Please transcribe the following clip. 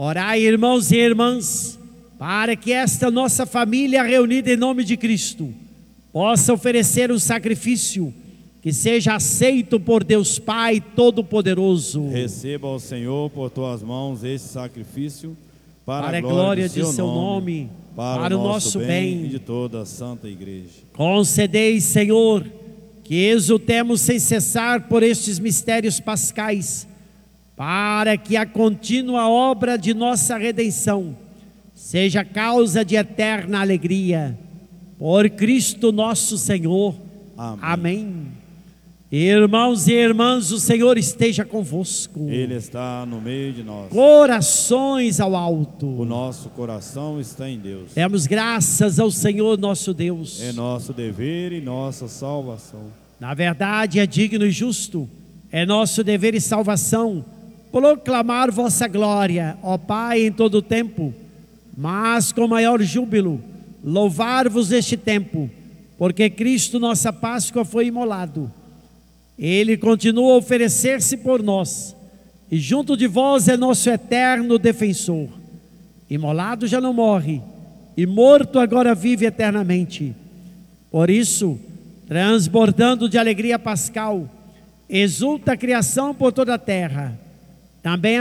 Orai, irmãos e irmãs, para que esta nossa família reunida em nome de Cristo possa oferecer um sacrifício que seja aceito por Deus Pai Todo-Poderoso. Receba, ó Senhor, por tuas mãos esse sacrifício para a glória de seu nome, para o nosso bem e de toda a Santa Igreja. Concedei, Senhor, que exultemos sem cessar por estes mistérios pascais, para que a contínua obra de nossa redenção seja causa de eterna alegria. Por Cristo nosso Senhor. Amém. Amém. Irmãos e irmãs, o Senhor esteja convosco. Ele está no meio de nós. Corações ao alto. O nosso coração está em Deus. Demos graças ao Senhor nosso Deus. É nosso dever e nossa salvação. Na verdade, é digno e justo, é nosso dever e salvação proclamar vossa glória, ó Pai, em todo o tempo, mas com maior júbilo louvar-vos este tempo, porque Cristo, nossa Páscoa, foi imolado. Ele continua a oferecer-se por nós, e junto de vós é nosso eterno defensor. Imolado já não morre, e morto agora vive eternamente. Por isso, transbordando de alegria pascal, exulta a criação por toda a terra. Também